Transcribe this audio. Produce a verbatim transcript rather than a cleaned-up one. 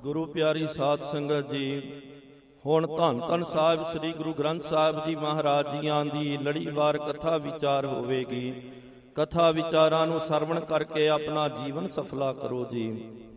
ਗੁਰੂ ਪਿਆਰੀ ਸਾਧ ਸੰਗਤ ਜੀ, ਹੁਣ ਧੰਨ ਧੰਨ ਸਾਹਿਬ ਸ੍ਰੀ ਗੁਰੂ ਗ੍ਰੰਥ ਸਾਹਿਬ ਜੀ ਮਹਾਰਾਜ ਜੀਆਂ ਦੀ ਲੜੀਵਾਰ ਕਥਾ ਵਿਚਾਰ ਹੋਵੇਗੀ। ਕਥਾ ਵਿਚਾਰਾਂ ਨੂੰ ਸਰਵਣ ਕਰਕੇ ਆਪਣਾ ਜੀਵਨ ਸਫਲਾ ਕਰੋ ਜੀ।